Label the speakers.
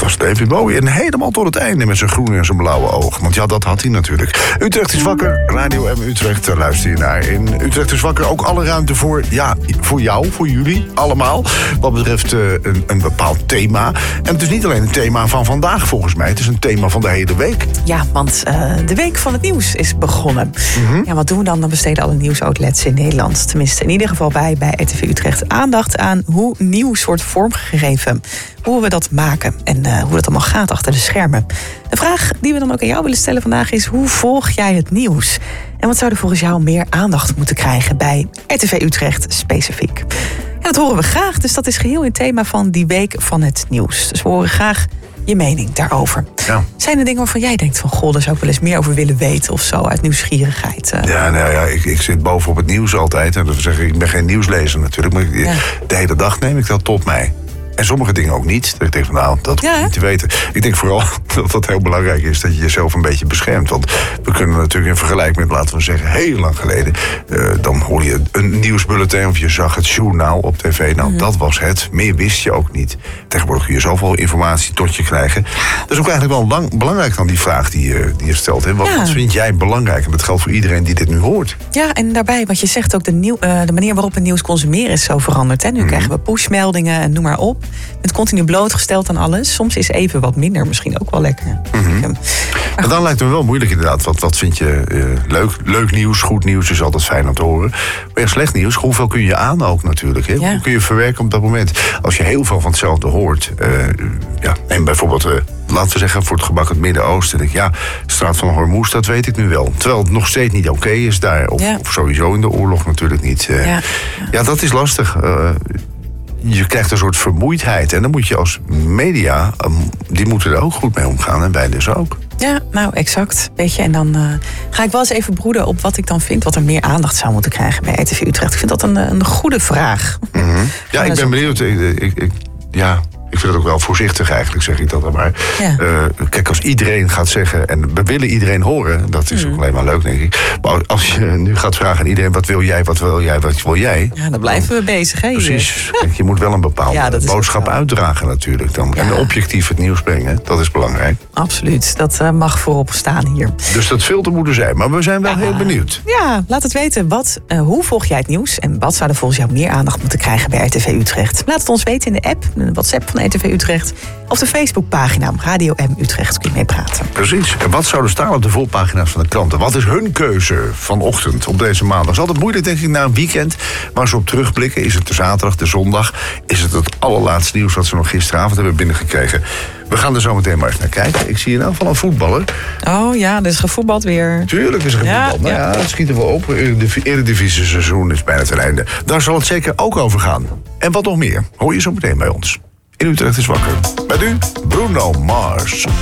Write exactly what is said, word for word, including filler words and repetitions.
Speaker 1: was David Bowie. En helemaal tot het einde met zijn groene en zijn blauwe ogen. Want ja, dat had hij natuurlijk. Utrecht is wakker. Radio M Utrecht, daar luister je naar. In Utrecht is wakker ook alle ruimte voor, ja, voor jou, voor jullie, allemaal. Wat betreft uh, een, een bepaald thema. En het is niet alleen een thema van vandaag, volgens mij. Het is een thema van de hele week.
Speaker 2: Ja, want uh, de week van het nieuws is begonnen. Mm-hmm. Ja, wat doen we dan? Dan besteden alle nieuwsoutlets in Nederland, tenminste in ieder geval bij, bij R T V Utrecht, aandacht aan hoe nieuws wordt vormgegeven. Hoe we dat maken en uh, hoe dat allemaal gaat achter de schermen. De vraag die we dan ook aan jou willen stellen vandaag is: hoe volg jij het nieuws? En wat zou er volgens jou meer aandacht moeten krijgen bij R T V Utrecht specifiek? Ja, dat horen we graag, dus dat is geheel in het thema van die week van het nieuws. Dus we horen graag je mening daarover. Ja. Zijn er dingen waarvan jij denkt van, goh, daar zou ik wel eens meer over willen weten of zo, uit nieuwsgierigheid? Uh.
Speaker 1: Ja, nou ja, ik, ik zit bovenop het nieuws altijd. En dat wil zeggen, ik ben geen nieuwslezer natuurlijk, maar ja. de hele dag neem ik dat tot mij. En sommige dingen ook niet. Dat ik denk van, nou, dat hoef ik ja, niet te weten. Ik denk vooral dat het heel belangrijk is dat je jezelf een beetje beschermt. Want we kunnen natuurlijk in vergelijking met, laten we zeggen, heel lang geleden, Uh, dan hoor je een nieuwsbulletin of je zag het journaal op tv. Nou, mm-hmm. dat was het. Meer wist je ook niet. Tegenwoordig kun je zoveel informatie tot je krijgen. Dat is ook eigenlijk wel lang, belangrijk dan die vraag die je, die je stelt. Hè? Wat, ja. wat vind jij belangrijk? En dat geldt voor iedereen die dit nu hoort.
Speaker 2: Ja, en daarbij, wat je zegt ook, de, nieuw, uh, de manier waarop we nieuws consumeren is zo veranderd. Hè? Nu mm-hmm. krijgen we pushmeldingen en noem maar op. Het continu blootgesteld aan alles. Soms is even wat minder misschien ook wel lekker.
Speaker 1: Mm-hmm. Maar dan lijkt het me wel moeilijk inderdaad. Wat, wat vind je uh, leuk? Leuk nieuws, goed nieuws is altijd fijn om te horen. Maar slecht nieuws, hoeveel kun je aan ook natuurlijk? Hè? Ja. Hoe kun je verwerken op dat moment? Als je heel veel van hetzelfde hoort. Uh, ja, neem bijvoorbeeld, uh, laten we zeggen, voor het gebak het Midden-Oosten. Denk ik, ja, straat van Hormuz, dat weet ik nu wel. Terwijl het nog steeds niet oké okay is daar. Of, ja. of sowieso in de oorlog natuurlijk niet. Uh, ja. ja, dat is lastig. Uh, Je krijgt een soort vermoeidheid. En dan moet je als media, die moeten er ook goed mee omgaan. En wij dus ook.
Speaker 2: Ja, nou, exact. Weet je, en dan uh, ga ik wel eens even broeden op wat ik dan vind, wat er meer aandacht zou moeten krijgen bij R T V Utrecht. Ik vind dat een, een goede vraag.
Speaker 1: Mm-hmm. Ja, ik ben benieuwd. Ik, ik, ik, ja... Ik vind het ook wel voorzichtig eigenlijk, zeg ik dat dan maar. Ja. Uh, kijk, als iedereen gaat zeggen, en we willen iedereen horen, dat is mm. ook alleen maar leuk, denk ik. Maar als je nu gaat vragen aan iedereen, wat wil jij, wat wil jij, wat wil jij?
Speaker 2: Ja, dan blijven dan, we bezig, hè?
Speaker 1: Precies. Kijk, je moet wel een bepaalde ja, boodschap uitdragen natuurlijk. Dan. Ja. En objectief het nieuws brengen, dat is belangrijk.
Speaker 2: Absoluut, dat uh, mag voorop staan hier.
Speaker 1: Dus dat filter moet er zijn, maar we zijn wel ja. heel benieuwd.
Speaker 2: Ja, laat het weten. Wat, uh, hoe volg jij het nieuws? En wat zou er volgens jou meer aandacht moeten krijgen bij R T V Utrecht? Laat het ons weten in de app, in de WhatsApp van R T V Utrecht. Of de Facebookpagina Radio M Utrecht kun je mee praten.
Speaker 1: Precies. En wat zou er staan op de voorpagina's van de kranten? Wat is hun keuze vanochtend op deze maandag? Het is altijd moeilijk, denk ik, na een weekend waar ze op terugblikken. Is het de zaterdag, de zondag? Is het het allerlaatste nieuws wat ze nog gisteravond hebben binnengekregen? We gaan er zo meteen maar eens naar kijken. Ik zie in elk geval een voetballer.
Speaker 2: Oh ja, er is gevoetbald weer.
Speaker 1: Tuurlijk is er gevoetbald. Ja, nou ja, dat schieten we op. De Eredivisie seizoen is bijna ten einde. Daar zal het zeker ook over gaan. En wat nog meer, hoor je zo meteen bij ons. In Utrecht is wakker. Met u, Bruno Mars.